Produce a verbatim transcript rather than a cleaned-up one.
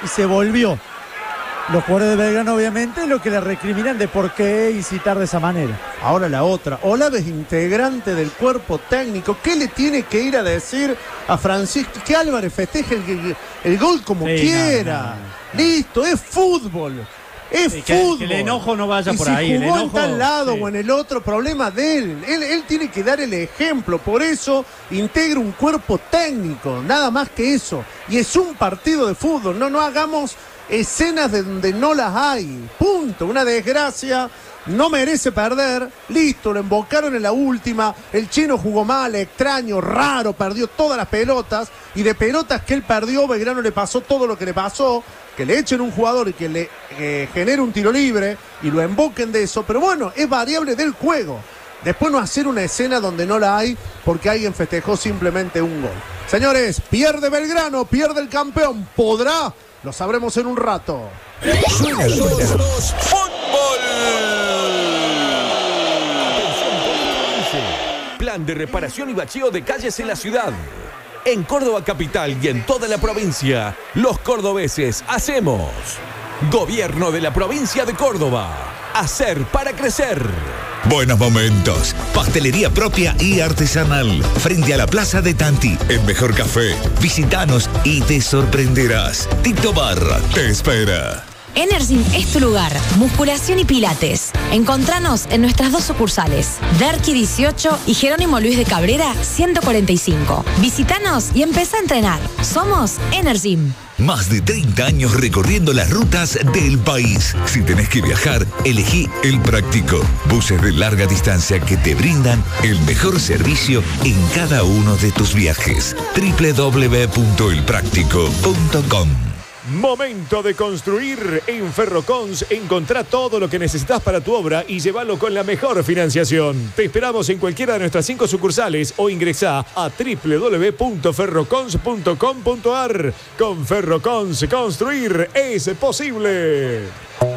y se volvió. Los jugadores de Belgrano, obviamente, lo que le recriminan de por qué incitar de esa manera. Ahora la otra, Olave es integrante del cuerpo técnico. ¿Qué le tiene que ir a decir a Francisco? Que Álvarez festeje el, el, el gol como sí, quiera. No, no, no. Listo, es fútbol. Es sí, fútbol. Que, que el enojo no vaya y por si ahí. Jugó el enojo, en tal lado sí. o en el otro, problema de él. él. Él tiene que dar el ejemplo. Por eso integra un cuerpo técnico. Nada más que eso. Y es un partido de fútbol. No, no hagamos escenas de donde no las hay. Punto. Una desgracia. No merece perder. Listo, lo embocaron en la última. El chino jugó mal, extraño, raro. Perdió todas las pelotas. Y de pelotas que él perdió, Belgrano le pasó todo lo que le pasó. Que le echen un jugador y que le eh, genere un tiro libre y lo emboquen de eso. Pero bueno, es variable del juego. Después no hacer una escena donde no la hay porque alguien festejó simplemente un gol. Señores, pierde Belgrano, pierde el campeón. ¿Podrá? Lo sabremos en un rato. Suena el ¡Fútbol! Plan de reparación y bacheo de calles en la ciudad. En Córdoba capital y en toda la provincia, los cordobeses hacemos. Gobierno de la provincia de Córdoba. Hacer para crecer. Buenos momentos. Pastelería propia y artesanal. Frente a la Plaza de Tanti. El mejor café. Visítanos y te sorprenderás. Tito Bar te espera. Energym es tu lugar, musculación y pilates. Encontranos en nuestras dos sucursales, Derqui dieciocho y Jerónimo Luis de Cabrera ciento cuarenta y cinco. Visítanos y empezá a entrenar. Somos Energym. Más de treinta años recorriendo las rutas del país. Si tenés que viajar, elegí El Práctico. Buses de larga distancia que te brindan el mejor servicio en cada uno de tus viajes. doble u doble u doble u punto el práctico punto com. Momento de construir. En Ferrocons encontrá todo lo que necesitas para tu obra y llévalo con la mejor financiación. Te esperamos en cualquiera de nuestras cinco sucursales o ingresá a doble u doble u doble u punto ferrocons punto com punto ar. Con Ferrocons, construir es posible.